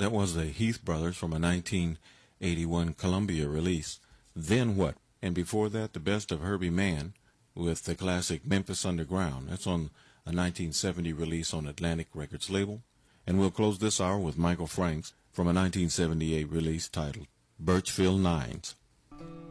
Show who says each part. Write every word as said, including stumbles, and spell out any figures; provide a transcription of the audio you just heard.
Speaker 1: That was the Heath Brothers from a nineteen eighty-one Columbia release, Then What? And before that, the best of Herbie Mann with the classic Memphis Underground. That's on a nineteen seventy release on Atlantic Records label. And we'll close this hour with Michael Franks from a nineteen seventy-eight release titled Birchville Nines.